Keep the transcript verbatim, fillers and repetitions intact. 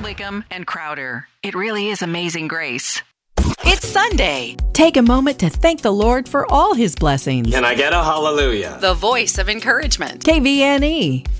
Wickham, and Crowder. It really is amazing grace. It's Sunday. Take a moment to thank the Lord for all His blessings. Can I get a hallelujah? The voice of encouragement. K V N E.